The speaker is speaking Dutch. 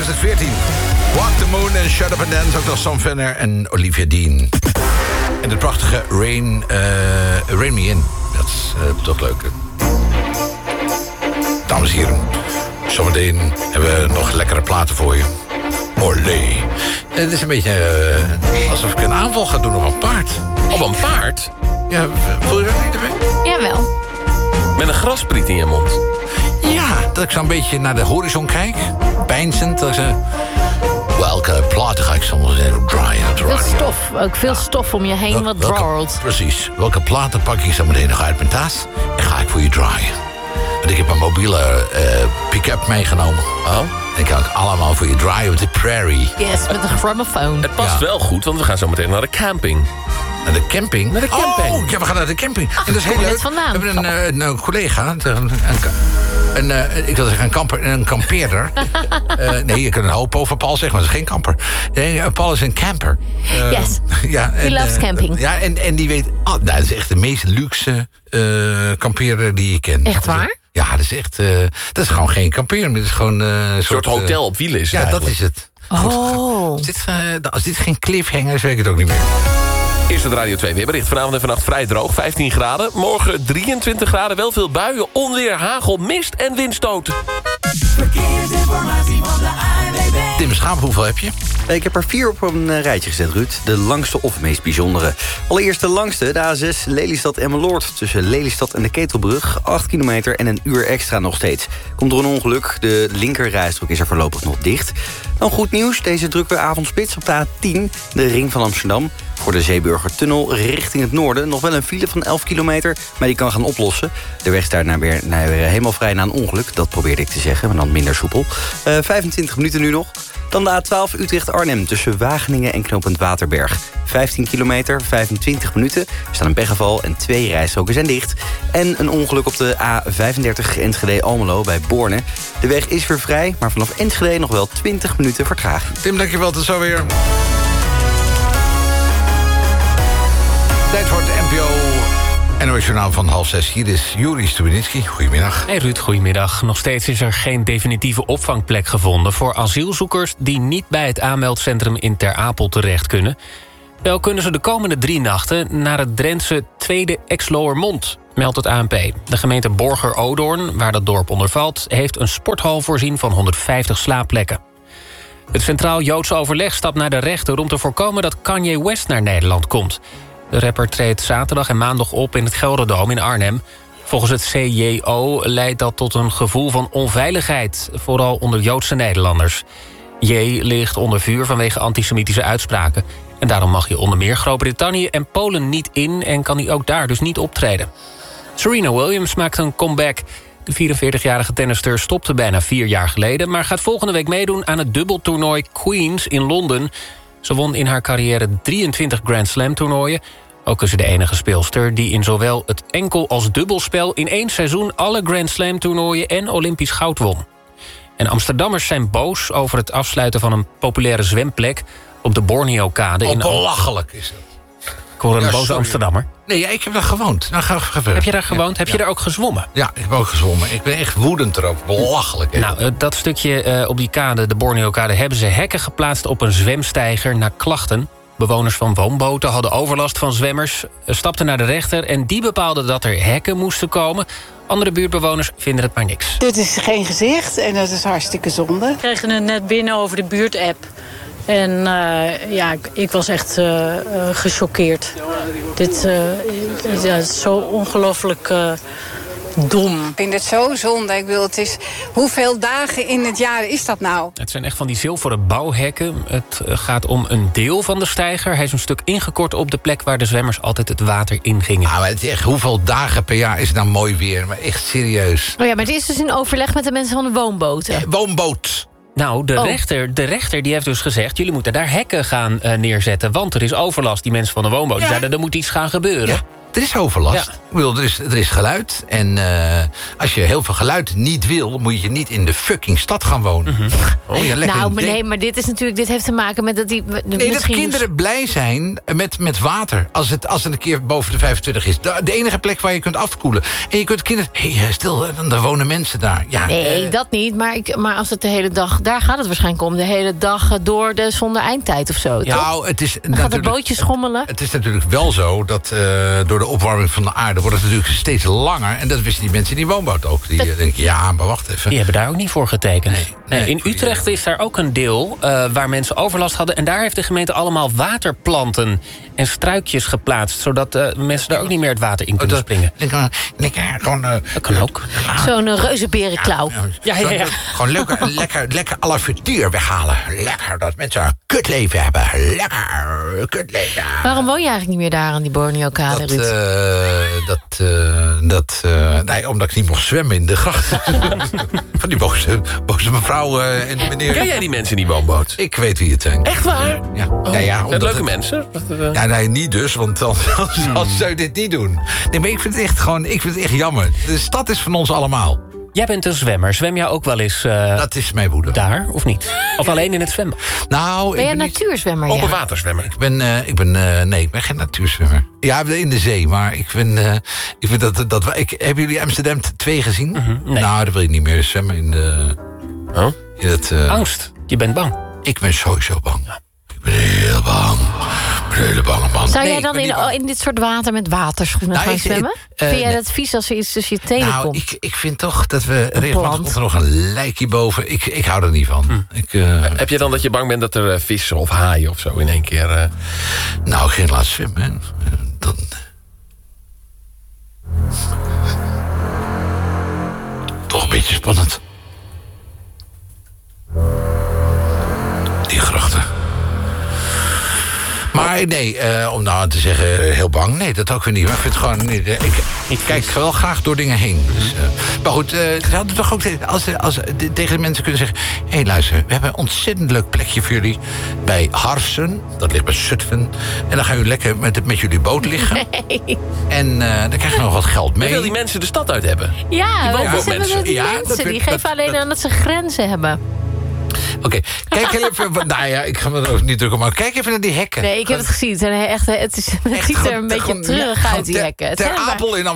2014. Walk the Moon en Shut Up and Dance, ook nog Sam Fender en Olivia Dean. En de prachtige Rain Me In. Dat is toch leuk. Dames en heren, zometeen hebben we nog lekkere platen voor je. Olé. Het is een beetje alsof ik een aanval ga doen op een paard. Op een paard? Ja, voel je dat niet erbij? Jawel. Met een graspriet in je mond. Ja, dat ik zo'n beetje naar de horizon kijk. Peinzend. Dat ik zeg, welke platen ga ik soms draaien? Veel stof. Ook veel stof om je heen wat dwarrelt. Precies. Welke platen pak ik zo meteen nog uit mijn tas en ga ik voor je draaien? Want ik heb een mobiele pick-up meegenomen. Oh. En kan ik allemaal voor je draaien op de prairie. Yes, met een grammofoon. Het past wel goed, want we gaan zo meteen naar de camping. Naar de camping? Naar de camping. Oh, ja, we gaan naar de camping. En dat is heel kom je leuk. net vandaan? We hebben een collega, ik wil zeggen een kamper en een kampeerder. Nee, je kunt een hoop over Paul zeggen, maar dat is geen kamper. Nee, Paul is een camper. Yes. Ja, He loves camping. Ja, en die weet... dat is echt de meest luxe kampeerder die je kent. Echt waar? Ja, dat is echt... dat is gewoon geen kamperen. Dat is gewoon Een soort hotel op wielen is het ja, dat eigenlijk. is het. Oh. Als dit geen cliffhanger is, weet ik het ook niet meer. Eerst het Radio 2 weerbericht. Vanavond en vannacht vrij droog, 15 graden. Morgen 23 graden, wel veel buien, onweer, hagel, mist en windstoten. Verkeersinformatie van de ANWB. Tim Schaap, hoeveel heb je? Ik heb er 4 op een rijtje gezet, Ruud. De langste of meest bijzondere. Allereerst de langste, de A6 Lelystad-Emmeloord. Tussen Lelystad en de Ketelbrug. 8 kilometer en een uur extra nog steeds. Komt door een ongeluk. De linkerrijstrook is er voorlopig nog dicht. Dan goed nieuws, deze drukke avondspits op de A10. De ring van Amsterdam. Voor de Zeeburgertunnel richting het noorden. Nog wel een file van 11 kilometer, maar die kan gaan oplossen. De weg is daar weer helemaal vrij na een ongeluk. Dat probeerde ik te zeggen, maar dan minder soepel. 25 minuten nu nog. Dan de A12 Utrecht-Arnhem tussen Wageningen en knooppunt Waterberg. 15 kilometer, 25 minuten. Er staat een pechgeval en 2 rijstroken zijn dicht. En een ongeluk op de A35 Enschede-Almelo bij Borne. De weg is weer vrij, maar vanaf Enschede nog wel 20 minuten vertraging. Tim, dankjewel. Tot zo weer. Tijd voor het NPO NOS Journaal van 5:30. Hier is Juri Stubenitski. Goedemiddag. Hey Ruud, goedemiddag. Nog steeds is er geen definitieve opvangplek gevonden voor asielzoekers die niet bij het aanmeldcentrum in Ter Apel terecht kunnen. Wel kunnen ze de komende 3 nachten naar het Drentse Tweede Exloërmond, meldt het ANP. De gemeente Borger-Odoorn, waar dat dorp onder valt, heeft een sporthal voorzien van 150 slaapplekken. Het Centraal Joods Overleg stapt naar de rechter om te voorkomen dat Kanye West naar Nederland komt. De rapper treedt zaterdag en maandag op in het Gelderdoom in Arnhem. Volgens het CJO leidt dat tot een gevoel van onveiligheid, vooral onder Joodse Nederlanders. J ligt onder vuur vanwege antisemitische uitspraken. En daarom mag je onder meer Groot-Brittannië en Polen niet in en kan hij ook daar dus niet optreden. Serena Williams maakt een comeback. De 44-jarige tennister stopte bijna 4 jaar geleden, maar gaat volgende week meedoen aan het dubbeltoernooi Queens in Londen. Ze won in haar carrière 23 Grand Slam toernooien. Ook is ze de enige speelster die in zowel het enkel- als dubbelspel in 1 seizoen alle Grand Slam toernooien en Olympisch goud won. En Amsterdammers zijn boos over het afsluiten van een populaire zwemplek op de Borneo-kade. Belachelijk is dat. Ik hoor een boze sorry. Amsterdammer. Nee, ik heb daar gewoond. Nou, ga verder. Heb je daar gewoond? Heb je daar ook gezwommen? Ja, ik heb ook gezwommen. Ik ben echt woedend erop. Belachelijk. Hè? Nou, dat stukje op die kade, de Borneo-kade, hebben ze hekken geplaatst op een zwemsteiger na klachten. Bewoners van woonboten hadden overlast van zwemmers, stapten naar de rechter en die bepaalde dat er hekken moesten komen. Andere buurtbewoners vinden het maar niks. Dit is geen gezicht en dat is hartstikke zonde. We kregen het net binnen over de buurtapp. En ik was echt gechoqueerd. Dit is zo ongelooflijk dom. Ik vind het zo zonde. Ik bedoel, het is, hoeveel dagen in het jaar is dat nou? Het zijn echt van die zilveren bouwhekken. Het gaat om een deel van de steiger. Hij is een stuk ingekort op de plek waar de zwemmers altijd het water in gingen. Nou, maar het is echt, hoeveel dagen per jaar is het nou mooi weer? Maar echt serieus. Oh ja, maar het is dus in overleg met de mensen van de woonboten. Woonboot. Nou, de rechter die heeft dus gezegd, jullie moeten daar hekken gaan neerzetten, want er is overlast. Die mensen van de woonboot zeiden, er moet iets gaan gebeuren. Ja. Er is overlast. Ja. Ik bedoel, er is geluid. En als je heel veel geluid niet wil... moet je niet in de fucking stad gaan wonen. Oh, ja, lekker Nou, maar nee, maar dit heeft te maken met dat die... Nee, dat kinderen blij zijn met water. Als het een keer boven de 25 is. De enige plek waar je kunt afkoelen. En je kunt kinderen... stil, er wonen mensen daar. Ja, Nee, dat niet. Maar als het de hele dag... Daar gaat het waarschijnlijk om. De hele dag door zonder eindtijd of zo. Nou, het is Dan gaat het bootje schommelen. Het is natuurlijk wel zo dat door de opwarming van de aarde... wordt het natuurlijk steeds langer. En dat wisten die mensen in die woonboot ook. Die denken, ja, maar wacht even. Die hebben daar ook niet voor getekend. Nee, in Utrecht is daar ook een deel waar mensen overlast hadden. En daar heeft de gemeente allemaal waterplanten en struikjes geplaatst. Zodat mensen daar ook niet meer het water in kunnen springen. Dat kan ook. Zo'n reuzenberenklauw. Ja. Gewoon lekker à la frituur weghalen. Lekker, dat mensen een kutleven hebben. Lekker, kutleven. Waarom woon je eigenlijk niet meer daar aan die Borneo-kade, Ruud? Nee, omdat ik niet mocht zwemmen in de gracht. Van die boze mevrouw en meneer. Ken jij die mensen in die woonboot? Ik weet wie het zijn. Echt waar? Ja. Oh, Ja, zijn het leuke mensen? Ja, nee, niet dus, want dan zou je dit niet doen. Nee, maar ik vind het echt jammer. De stad is van ons allemaal. Jij bent een zwemmer. Zwem jij ook wel eens Dat is mijn woede. daar, of niet? Of alleen in het zwembad? Nou, Ben jij ik ben natuurzwemmer? Open Ja. waterzwemmer. ik ben geen natuurzwemmer. Ja, in de zee, maar ik vind hebben jullie Amsterdam 2 gezien? Nee. Nou, dan wil je niet meer zwemmen in de... Oh? In het, Angst. Je bent bang. ik ben sowieso bang. Ik ben heel bang. Ik ben een hele bange man. Zou Nee, jij ik dan ben niet bang. in dit soort water met waterschoenen Nou, gaan zwemmen? Vind jij nee. dat vies als er iets tussen je tenen Nou, komt? ik vind toch dat we regelmatig plant. komt er nog een lijkje boven. Ik hou er niet van. Heb je dan dat je bang bent dat er vissen of haaien of zo in één keer... Nou, geen laat zwemmen. Hè. Dan... Toch een beetje spannend. Die grachten. Maar nee, om nou te zeggen heel bang. Nee, dat ook weer niet. Maar ik vind het gewoon... Ik kijk wel graag door dingen heen. Dus, maar goed, ze hadden toch ook... Als tegen de mensen kunnen zeggen... Hé, luister, we hebben een ontzettend leuk plekje voor jullie. Bij Harsen, dat ligt bij Zutphen. En dan gaan jullie lekker met jullie boot liggen. Nee. En dan krijg je nog wat geld mee. Wil die mensen de stad uit hebben? Ja, wat is er woonbootmensen. met die Ja, mensen? dat- Die geven alleen aan dat ze grenzen hebben. Oké, kijk even... Nou ja, ik ga me er ook niet druk om maken. Kijk even naar die hekken. Nee, ik heb het gezien. Het ziet er een beetje Gewoon- treurig uit, die gewoon hekken. Het Ter zijn maar- Apel in